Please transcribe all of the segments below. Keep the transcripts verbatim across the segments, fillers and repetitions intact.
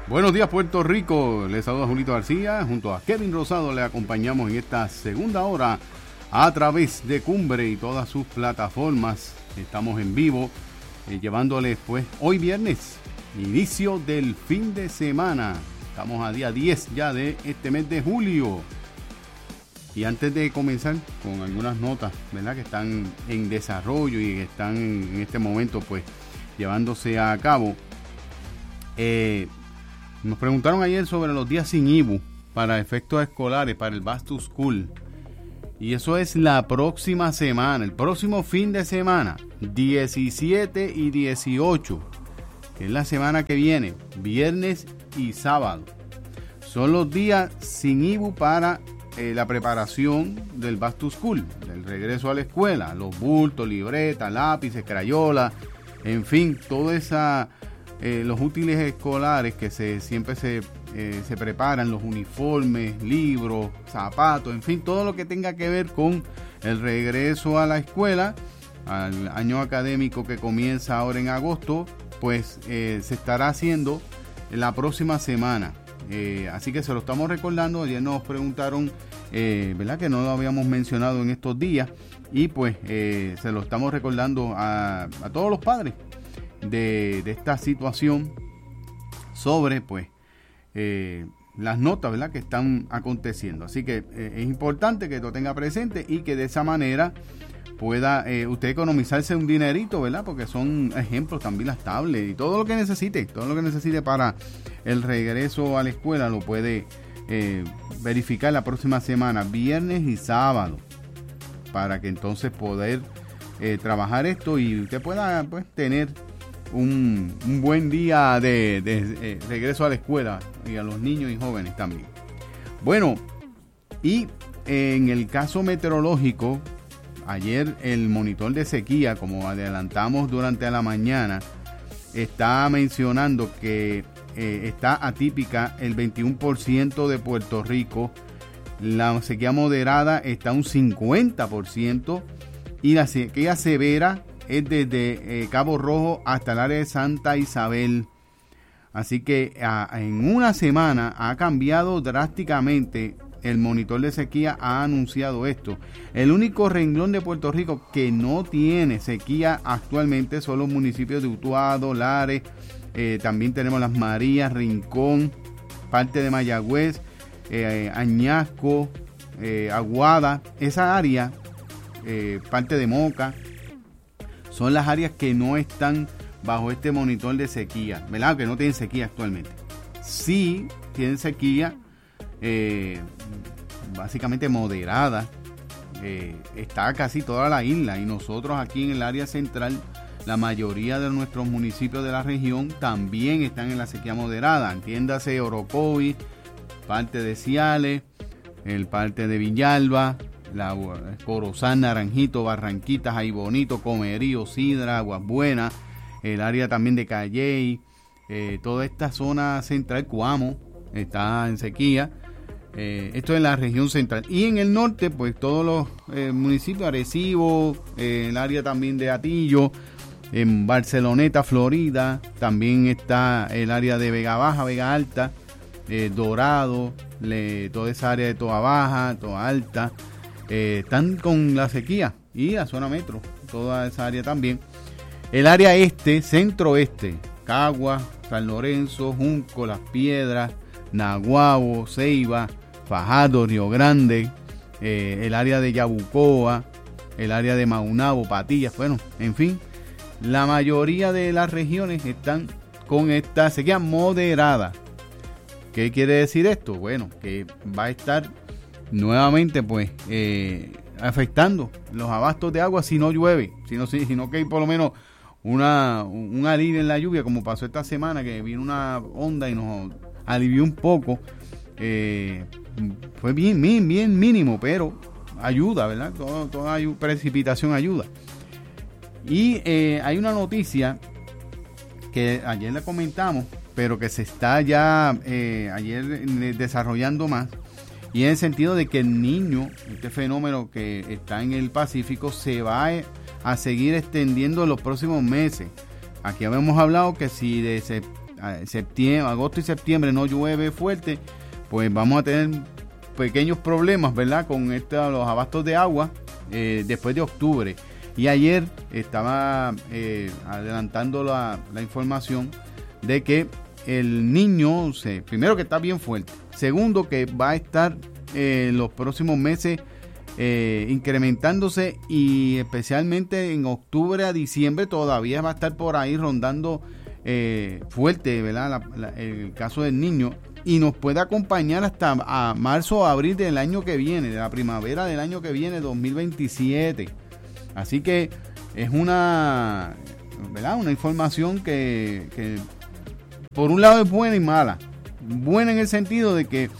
Buenos días, Puerto Rico. Les saluda Julito García. Junto a Kevin Rosado le acompañamos en esta segunda hora a través de Cumbre y todas sus plataformas. Estamos en vivo eh, llevándoles pues hoy viernes, inicio del fin de semana. Estamos a día diez ya de este mes de julio. Y antes de comenzar con algunas notas, ¿verdad?, que están en desarrollo y que están en este momento pues llevándose a cabo, eh, nos preguntaron ayer sobre los días sin I B U para efectos escolares, para el Back to School. Y eso es la próxima semana, el próximo fin de semana, diecisiete y dieciocho, que es la semana que viene, viernes y sábado. Son los días sin I B U para eh, la preparación del Back to School, del regreso a la escuela, los bultos, libretas, lápices, crayolas, en fin, toda esa... Eh, los útiles escolares que se siempre se, eh, se preparan, los uniformes, libros, zapatos, en fin, todo lo que tenga que ver con el regreso a la escuela, al año académico que comienza ahora en agosto, pues eh, se estará haciendo la próxima semana. Eh, así que se lo estamos recordando. Ayer nos preguntaron, eh, ¿verdad?, que no lo habíamos mencionado en estos días, y pues eh, se lo estamos recordando a, a todos los padres De, de esta situación sobre pues eh, las notas, ¿verdad?, que están aconteciendo. Así que eh, es importante que lo tenga presente y que de esa manera pueda eh, usted economizarse un dinerito, ¿verdad?, porque son ejemplos también las tablets y todo lo que necesite, todo lo que necesite para el regreso a la escuela lo puede eh, verificar la próxima semana, viernes y sábado, para que entonces poder eh, trabajar esto y usted pueda pues tener Un, un buen día de, de, de regreso a la escuela y a los niños y jóvenes también. Bueno, y en el caso meteorológico, ayer el monitor de sequía, como adelantamos durante la mañana, está mencionando que eh, está atípica el veintiuno por ciento de Puerto Rico, la sequía moderada está un cincuenta por ciento y la sequía severa es desde eh, Cabo Rojo hasta el área de Santa Isabel. Así que a, en una semana ha cambiado drásticamente. El monitor de sequía ha anunciado esto. El único renglón de Puerto Rico que no tiene sequía actualmente son los municipios de Utuado, Lares, eh, también tenemos Las Marías, Rincón, parte de Mayagüez, eh, Añasco, eh, Aguada, esa área, eh, parte de Moca. Son las áreas que no están bajo este monitor de sequía, ¿verdad?, que no tienen sequía actualmente. Sí tienen sequía eh, básicamente moderada. Eh, está casi toda la isla, y nosotros aquí en el área central, la mayoría de nuestros municipios de la región también están en la sequía moderada. Entiéndase Orocovi, parte de Ciales, el parte de Villalba, la Corozal, Naranjito, Barranquitas, Ay Bonito, Comerío, Sidra, Aguas Buenas, el área también de Calley, eh, toda esta zona central, Cuamo, está en sequía. Eh, esto es la región central. Y en el norte, pues todos los eh, municipios, Arecibo, eh, el área también de Atillo, en Barceloneta, Florida, también está el área de Vega Baja, Vega Alta, eh, Dorado, le, toda esa área de Toa Baja, Toa Alta. Eh, están con la sequía, y la zona metro, toda esa área también. El área este, centro-este, Cagua, San Lorenzo, Junco, Las Piedras, Naguabo, Ceiba, Fajardo, Río Grande, eh, el área de Yabucoa, el área de Maunabo, Patillas, bueno, en fin, la mayoría de las regiones están con esta sequía moderada. ¿Qué quiere decir esto? Bueno, que va a estar nuevamente pues eh, afectando los abastos de agua si no llueve, sino, sino que hay por lo menos una, un alivio en la lluvia, como pasó esta semana, que vino una onda y nos alivió un poco. Eh, fue bien, bien, bien mínimo, pero ayuda, ¿verdad? Todo, toda precipitación ayuda. Y eh, hay una noticia que ayer la comentamos, pero que se está ya eh, ayer desarrollando más, y en el sentido de que el niño, este fenómeno que está en el Pacífico, se va a seguir extendiendo en los próximos meses. Aquí habíamos hablado que si de, se septiembre, agosto y septiembre no llueve fuerte, pues vamos a tener pequeños problemas, ¿verdad? Con esta, los abastos de agua eh, después de octubre. Y ayer estaba eh, adelantando la, la información de que el niño, se, primero que está bien fuerte, segundo que va a estar eh, en los próximos meses eh, incrementándose, y especialmente en octubre a diciembre todavía va a estar por ahí rondando eh, fuerte, ¿verdad? La, la, el caso del niño, y nos puede acompañar hasta a marzo o abril del año que viene, de la primavera del año que viene, dos mil veintisiete. Así que es una, ¿verdad? Una información que, que por un lado es buena y mala. Buena en el sentido de que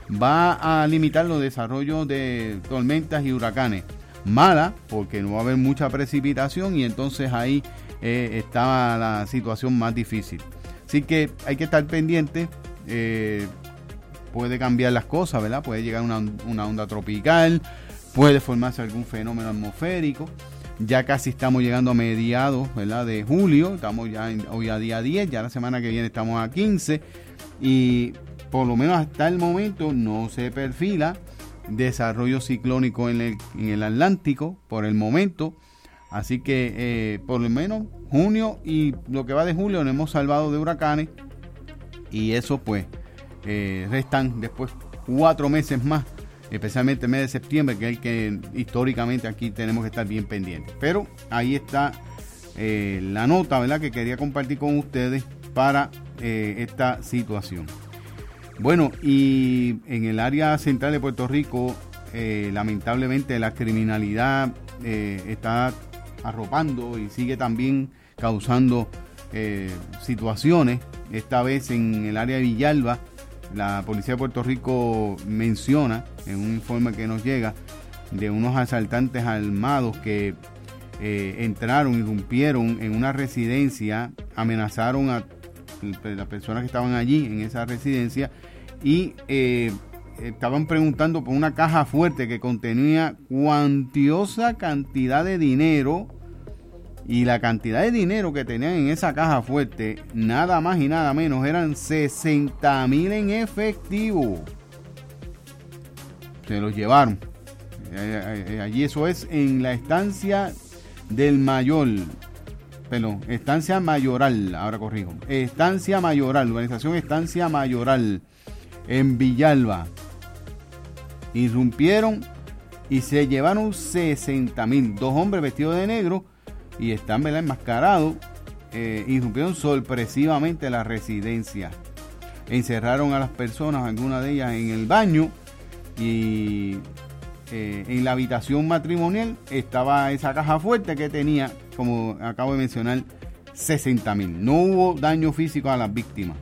va a limitar los desarrollos de tormentas y huracanes. Mala porque no va a haber mucha precipitación, y entonces ahí eh, está la situación más difícil. Así que hay que estar pendiente. Eh, puede cambiar las cosas, ¿verdad? Puede llegar una, una onda tropical, puede formarse algún fenómeno atmosférico. Ya casi estamos llegando a mediados, ¿verdad?, de julio. Estamos ya en, hoy a día diez, ya la semana que viene estamos a quince, y por lo menos hasta el momento no se perfila desarrollo ciclónico en el, en el Atlántico por el momento. Así que eh, por lo menos junio y lo que va de julio nos hemos salvado de huracanes, y eso pues eh, restan después cuatro meses más, especialmente el mes de septiembre, que es el que históricamente aquí tenemos que estar bien pendientes. Pero ahí está eh, la nota, ¿verdad?, que quería compartir con ustedes para eh, esta situación. Bueno, y en el área central de Puerto Rico, eh, lamentablemente la criminalidad eh, está arropando y sigue también causando eh, situaciones. Esta vez en el área de Villalba, la Policía de Puerto Rico menciona en un informe que nos llega de unos asaltantes armados que eh, entraron, irrumpieron en una residencia, amenazaron a las personas que estaban allí en esa residencia, y eh, estaban preguntando por una caja fuerte que contenía cuantiosa cantidad de dinero, y la cantidad de dinero que tenían en esa caja fuerte, nada más y nada menos, eran sesenta mil en efectivo. Se los llevaron. Allí eso es en la estancia del Mayor. Perdón, estancia Mayoral, ahora corrijo. Estancia Mayoral, organización Estancia Mayoral, en Villalba. Irrumpieron y se llevaron sesenta mil. Dos hombres vestidos de negro y están, ¿verdad?, enmascarados. Eh, irrumpieron sorpresivamente la residencia. Encerraron a las personas, algunas de ellas en el baño, y eh, en la habitación matrimonial estaba esa caja fuerte que tenía, como acabo de mencionar, sesenta mil. No hubo daño físico a las víctimas.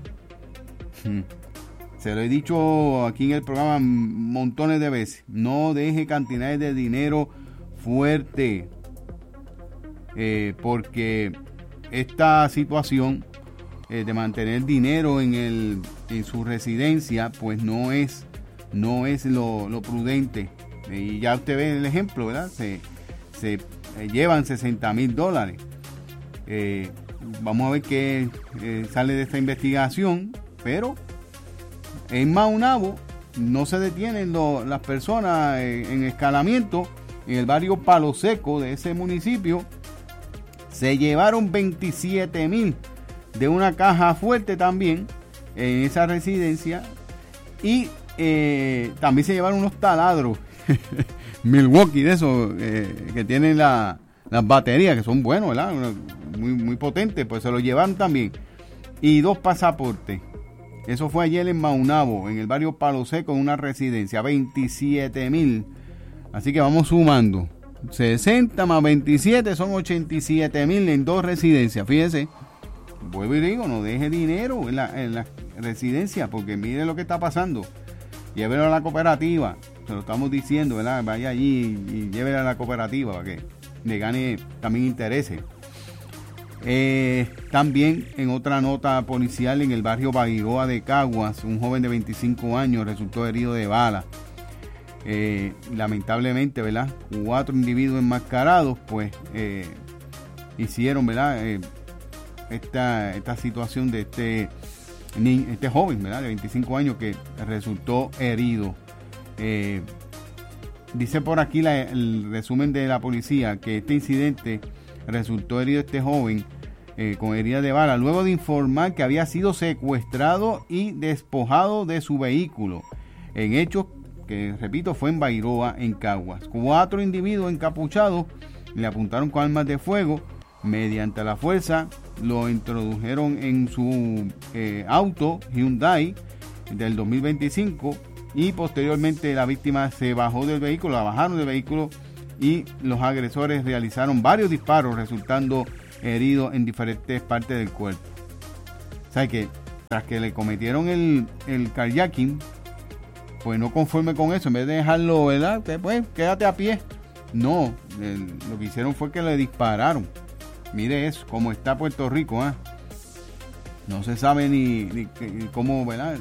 Se lo he dicho aquí en el programa montones de veces. No deje cantidades de dinero fuerte. Eh, porque esta situación eh, de mantener dinero en, el, en su residencia, pues no es, no es lo, lo prudente. Y ya usted ve el ejemplo, ¿verdad? Se, se eh, llevan sesenta mil dólares. Eh, vamos a ver qué eh, sale de esta investigación, pero en Maunabo no se detienen lo, las personas en, en escalamiento. En el barrio Palo Seco de ese municipio se llevaron veintisiete mil de una caja fuerte también en esa residencia, y eh, también se llevaron unos taladros Milwaukee de esos eh, que tienen la, las baterías, que son buenos, ¿verdad? Muy, muy potentes, pues se los llevaron también, y dos pasaportes. Eso fue ayer en Maunabo, en el barrio Palo Seco, en una residencia. Veintisiete mil. Así que vamos sumando. sesenta más veintisiete son ochenta y siete mil en dos residencias. Fíjese, vuelvo y digo, no deje dinero en la, en la residencia, porque mire lo que está pasando. Llévelo a la cooperativa, se lo estamos diciendo, ¿verdad? Vaya allí y, y llévelo a la cooperativa para que le gane también intereses. Eh, también en otra nota policial, en el barrio Bagiroa de Caguas, un joven de veinticinco años resultó herido de bala. Eh, lamentablemente, ¿verdad?, cuatro individuos enmascarados pues eh, hicieron, ¿verdad?, eh, esta, esta situación de este ni, este joven, ¿verdad?, de veinticinco años que resultó herido. Eh, dice por aquí la, el resumen de la policía que este incidente resultó herido este joven eh, con heridas de bala luego de informar que había sido secuestrado y despojado de su vehículo en hechos que, repito, fue en Bairoa, en Caguas. Cuatro individuos encapuchados le apuntaron con armas de fuego. Mediante la fuerza lo introdujeron en su eh, auto Hyundai del dos mil veinticinco y posteriormente la víctima se bajó del vehículo, la bajaron del vehículo y los agresores realizaron varios disparos, resultando heridos en diferentes partes del cuerpo. O sea que tras que le cometieron el, el carjacking, pues no conforme con eso, en vez de dejarlo, ¿verdad?, pues quédate a pie. No, el, lo que hicieron fue que le dispararon. Mire eso, cómo está Puerto Rico, ¿eh? No se sabe ni, ni, ni cómo, ¿verdad?,